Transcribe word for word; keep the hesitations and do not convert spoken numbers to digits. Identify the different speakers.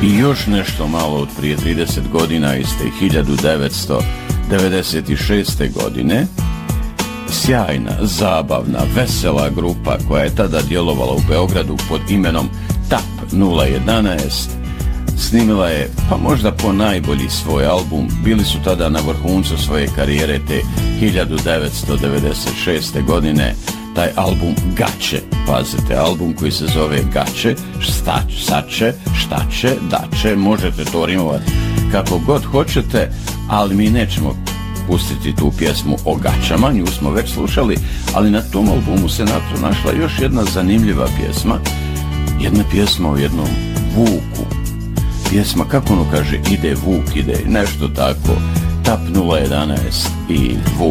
Speaker 1: I još nešto malo od prije trideset godina, iz te hiljadu devetsto devedeset šeste. godine, sjajna, zabavna, vesela grupa koja je tada djelovala u Beogradu pod imenom TAP nula jedanaest snimila je, pa možda po najbolji svoj album. Bili su tada na vrhuncu svoje karijere te hiljadu devetsto devedeset šeste. godine. Taj album Gaće, pazite, album koji se zove Gaće, šta, sače, štače, dače, možete to rimovati kako god hoćete, ali mi nećemo pustiti tu pjesmu o gaćama, nju smo već slušali, ali na tom albumu se nato našla još jedna zanimljiva pjesma, jedna pjesma o jednom vuku, pjesma, kako ono kaže, ide vuk, ide, nešto tako, TAP nula jedanaest i vuk.